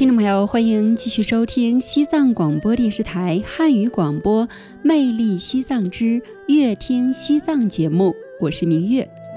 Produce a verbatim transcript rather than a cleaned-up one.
听众朋友，欢迎继续收听西藏广播电视台汉语广播《魅力西藏之乐听西藏》节目，我是明月。